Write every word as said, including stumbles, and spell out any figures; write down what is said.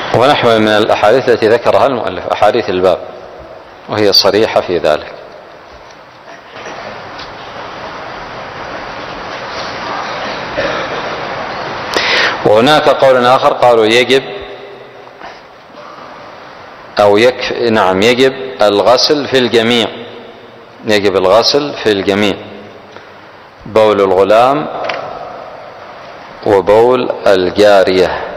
ونحو من الأحاديث التي ذكرها المؤلف، أحاديث الباب، وهي صريحة في ذلك. وهناك قول آخر قالوا يجب أو يكفي، نعم يجب الغسل في الجميع، يجب الغسل في الجميع، بول الغلام وبول الجارية.